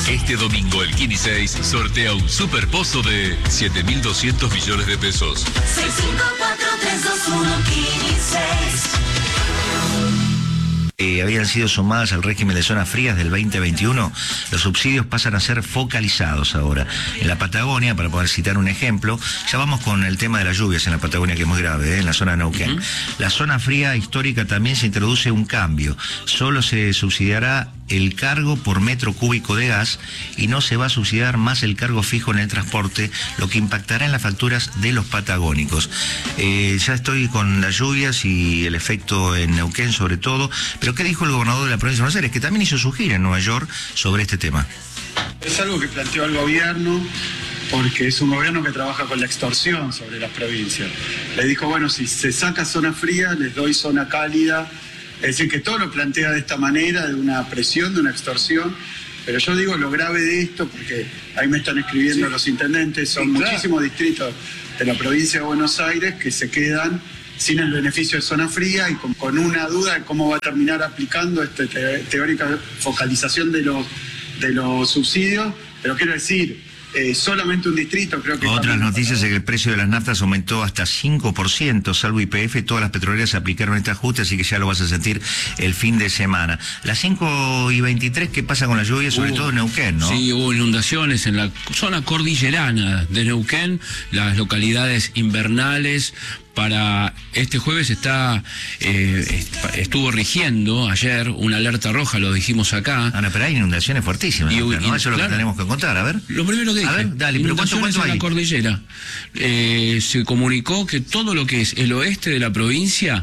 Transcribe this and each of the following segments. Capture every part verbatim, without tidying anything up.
Este domingo el Kini seis sortea un super pozo de siete mil doscientos millones de pesos. seis cinco cuatro tres dos uno Kini seis. Eh, habían sido sumadas al régimen de zonas frías del veinte veintiuno, los subsidios pasan a ser focalizados ahora. En la Patagonia, para poder citar un ejemplo, ya vamos con el tema de las lluvias en la Patagonia, que es muy grave, ¿eh? En la zona de Neuquén. Uh-huh. La zona fría histórica también se introduce un cambio. Solo se subsidiará el cargo por metro cúbico de gas y no se va a subsidiar más el cargo fijo en el transporte, lo que impactará en las facturas de los patagónicos. Eh, ya estoy con las lluvias y el efecto en Neuquén sobre todo, pero ¿qué dijo el gobernador de la provincia de Buenos Aires? Que también hizo su gira en Nueva York sobre este tema. Es algo que planteó el gobierno, porque es un gobierno que trabaja con la extorsión sobre las provincias. Le dijo, bueno, si se saca zona fría, les doy zona cálida. Es decir, que todo lo plantea de esta manera, de una presión, de una extorsión. Pero yo digo lo grave de esto, porque ahí me están escribiendo sí. los intendentes, son sí, claro. muchísimos distritos de la provincia de Buenos Aires que se quedan sin el beneficio de zona fría y con, con una duda de cómo va a terminar aplicando esta te, teórica focalización de los, de los subsidios. Pero quiero decir, Eh, solamente un distrito, creo que... Otras noticias es que el precio de las naftas aumentó hasta cinco por ciento, salvo Y P F, todas las petroleras aplicaron este ajuste, así que ya lo vas a sentir el fin de semana. Las cinco y veintitrés, ¿qué pasa con la lluvia? Sobre uh, todo en Neuquén, ¿no? Sí, hubo inundaciones en la zona cordillerana de Neuquén, las localidades invernales. Para este jueves está eh, estuvo rigiendo ayer una alerta roja, lo dijimos acá. Ah, no, pero hay inundaciones fuertísimas, y, ¿no? Y, Eso es lo claro, que tenemos que contar, a ver. Lo primero que dije, a ver, dale, pero ¿cuánto, cuánto hay? En la cordillera. Eh, se comunicó que todo lo que es el oeste de la provincia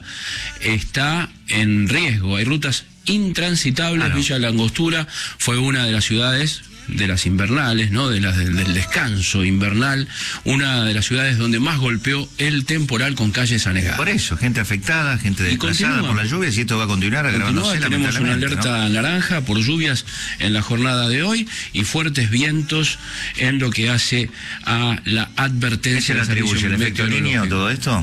está en riesgo. Hay rutas intransitables. Ah, no. Villa La Angostura fue una de las ciudades de las invernales, ¿no? De las del, del descanso invernal, una de las ciudades donde más golpeó el temporal con calles anegadas. Por eso, gente afectada, gente desplazada por las lluvias, y esto va a continuar agravándose. Tenemos una alerta, ¿no?, naranja por lluvias en la jornada de hoy y fuertes vientos en lo que hace a la advertencia. ¿Qué se le atribuye el efecto Niño todo esto?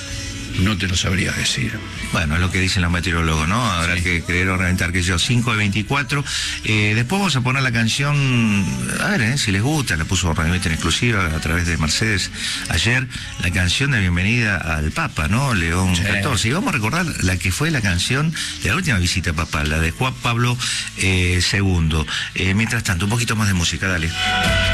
No te lo sabría decir. Bueno, es lo que dicen los meteorólogos, ¿no? Habrá sí. que creer o reventar, que yo, cinco de veinticuatro. Eh, después vamos a poner la canción, a ver, eh, si les gusta, la puso Radio Meta en exclusiva a través de Mercedes ayer, la canción de bienvenida al Papa, ¿no? León sí. catorce. Y vamos a recordar la que fue la canción de la última visita papal, la de Juan Pablo eh, segundo. Eh, mientras tanto, un poquito más de música, dale.